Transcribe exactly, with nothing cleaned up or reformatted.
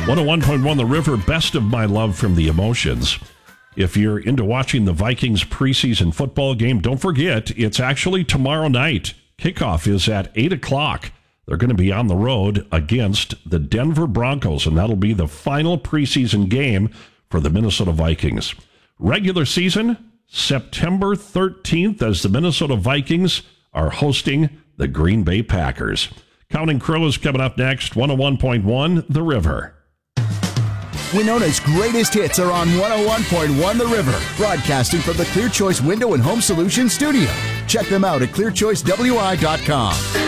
one oh one point one The River, Best of My Love from the Emotions. If you're into watching the Vikings preseason football game, don't forget, it's actually tomorrow night. Kickoff is at eight o'clock. They're going to be on the road against the Denver Broncos, and that'll be the final preseason game for the Minnesota Vikings. Regular season, September thirteenth, as the Minnesota Vikings are hosting the Green Bay Packers. Counting Crows coming up next, one oh one point one The River. Winona's greatest hits are on one oh one point one The River, broadcasting from the Clear Choice Window and Home Solutions studio. Check them out at clear choice w i dot com.